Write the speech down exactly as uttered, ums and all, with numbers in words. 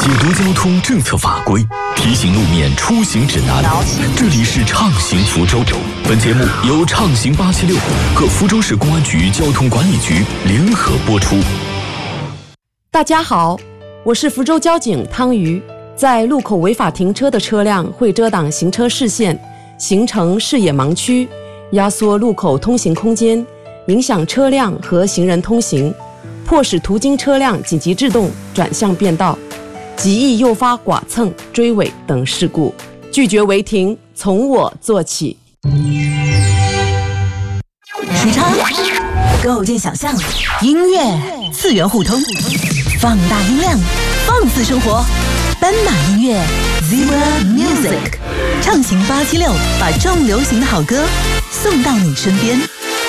解读交通政策法规，提醒路面出行指南。这里是畅行福州，本节目由畅行八七六和福州市公安局交通管理局联合播出。 大家好，我是福州交警汤瑜。在路口违法停车的车辆会遮挡行车视线，形成视野盲区，压缩路口通行空间，影响车辆和行人通行，迫使途经车辆紧急制动转向变道，极易诱发剐蹭、追尾等事故。拒绝违停，从我做起。 时差构建想象，音乐次元互通，放大音量，放肆生活。斑马音乐 Zebra Music， 畅行八七六，把重流行的好歌送到你身边。